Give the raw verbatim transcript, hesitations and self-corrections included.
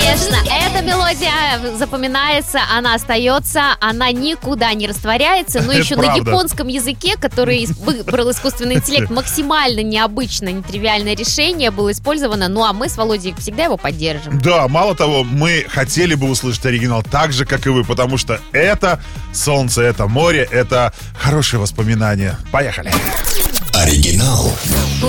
Конечно, эта мелодия запоминается, она остается, она никуда не растворяется, но еще на японском языке, который выбрал искусственный интеллект, максимально необычное, нетривиальное решение было использовано, ну а мы с Володей всегда его поддержим. Да, мало того, мы хотели бы услышать оригинал так же, как и вы, потому что это солнце, это море, это хорошие воспоминания. Поехали. Оригинал.